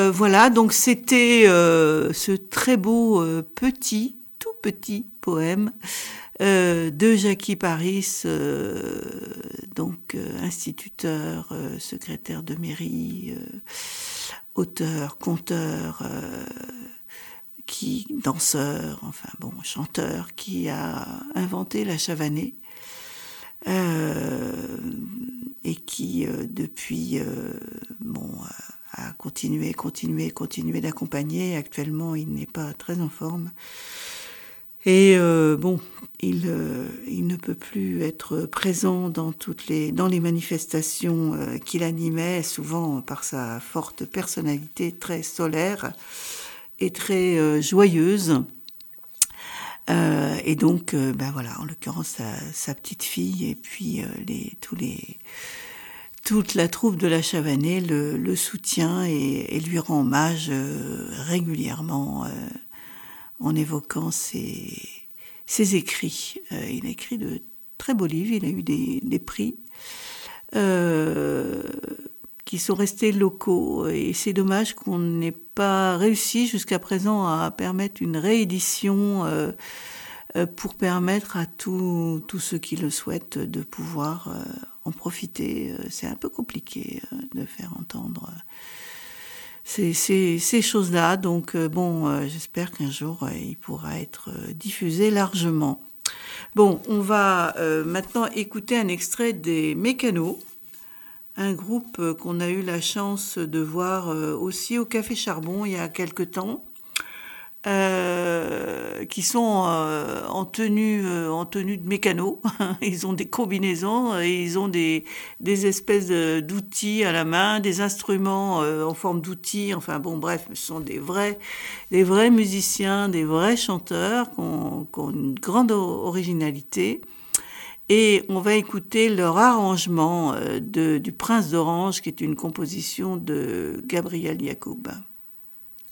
Voilà, donc c'était ce très beau tout petit poème de Jackie Paris, instituteur, secrétaire de mairie, auteur, conteur, danseur, chanteur, qui a inventé la chavanée. Et qui depuis a continué d'accompagner. Actuellement, il n'est pas très en forme. Et il ne peut plus être présent dans les manifestations qu'il animait, souvent par sa forte personnalité très solaire et très joyeuse. Et donc, en l'occurrence, sa petite fille et puis toute la troupe de la Chavanée le soutient et lui rend hommage régulièrement en évoquant ses écrits. Il a écrit de très beaux livres, il a eu des prix qui sont restés locaux, et c'est dommage qu'on n'ait pas réussi jusqu'à présent à permettre une réédition pour permettre à tous ceux qui le souhaitent de pouvoir en profiter. C'est un peu compliqué de faire entendre ces choses-là, donc j'espère qu'un jour il pourra être diffusé largement. Bon, on va maintenant écouter un extrait des Mécanos, un groupe qu'on a eu la chance de voir aussi au Café Charbon il y a quelque temps, qui sont en tenue de mécano. Ils ont des combinaisons, et ils ont des espèces d'outils à la main, des instruments en forme d'outils. Ce sont des vrais musiciens, des vrais chanteurs qui ont une grande originalité. Et on va écouter leur arrangement du Prince d'Orange, qui est une composition de Gabriel Yacoub.